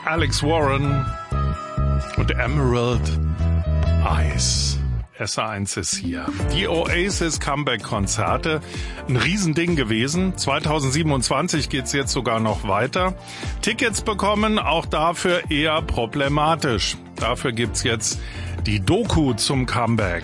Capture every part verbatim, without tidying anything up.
Alex Warren und Emerald Eyes. S A eins ist hier. Die Oasis Comeback-Konzerte, ein Riesending gewesen. zwanzig siebenundzwanzig geht's jetzt sogar noch weiter. Tickets bekommen, auch dafür eher problematisch. Dafür gibt's jetzt die Doku zum Comeback.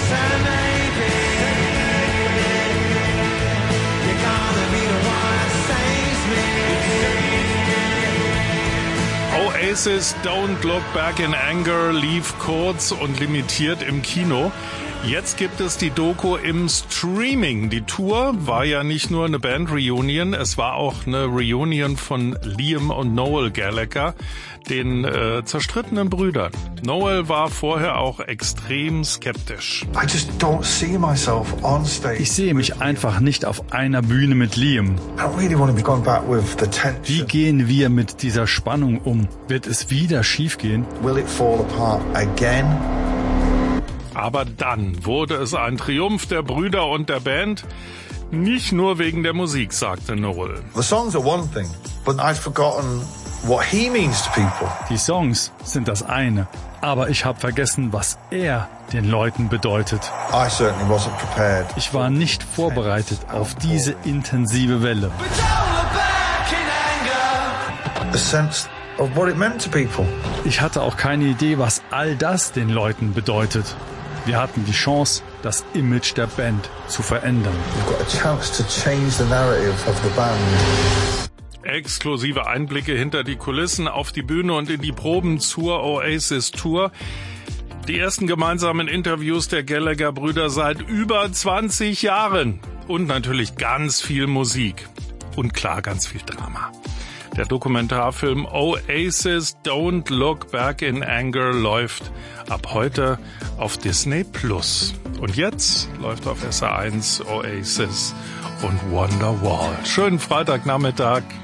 Oasis Don't Look Back in Anger lief kurz und limitiert im Kino. Jetzt gibt es die Doku im Streaming. Die Tour war ja nicht nur eine Band-Reunion, es war auch eine Reunion von Liam und Noel Gallagher, den äh, zerstrittenen Brüdern. Noel war vorher auch extrem skeptisch. I just don't see myself on stage. Ich sehe mich einfach nicht auf einer Bühne mit Liam. I don't really want to be going back with the tension. Wie gehen wir mit dieser Spannung um? Wird es wieder schiefgehen? Will it fall apart again? Aber dann wurde es ein Triumph der Brüder und der Band. Nicht nur wegen der Musik, sagte Noel. The songs are one thing, but I've forgotten what he means to people. Die Songs sind das eine, aber ich habe vergessen, was er den Leuten bedeutet. I certainly wasn't prepared. Ich war nicht vorbereitet auf diese intensive Welle. A sense of what it meant to people. Ich hatte auch keine Idee, was all das den Leuten bedeutet. Wir hatten die Chance, das Image der Band zu verändern. You've got a chance to change the narrative of the band. Exklusive Einblicke hinter die Kulissen, auf die Bühne und in die Proben zur Oasis Tour. Die ersten gemeinsamen Interviews der Gallagher-Brüder seit über zwanzig Jahren. Und natürlich ganz viel Musik. Und klar, ganz viel Drama. Der Dokumentarfilm Oasis Don't Look Back in Anger läuft ab heute auf Disney Plus. Und jetzt läuft auf S A eins Oasis und Wonderwall. Schönen Freitagnachmittag.